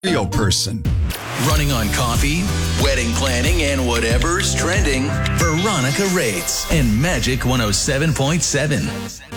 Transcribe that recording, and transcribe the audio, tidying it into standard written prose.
real person. Running on coffee, wedding planning, and whatever's trending, Veronica rates and Magic 107.7.